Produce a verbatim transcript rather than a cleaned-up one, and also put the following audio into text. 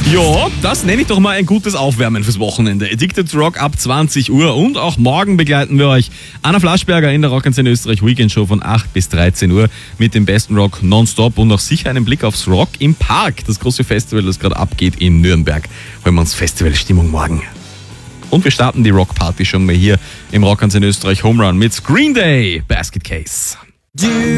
Ja, das nenne ich doch mal ein gutes Aufwärmen fürs Wochenende. Addicted to Rock ab zwanzig Uhr und auch morgen begleiten wir euch Anna Flaschberger in der Rock'n'Send Österreich Weekend Show von acht bis dreizehn Uhr mit dem besten Rock nonstop und auch sicher einen Blick aufs Rock im Park, das große Festival, das gerade abgeht in Nürnberg. Holen wir uns Festivalstimmung morgen. Und wir starten die Rockparty schon mal hier im Rock'n'Send Österreich Home Run mit Green Day Basket Case.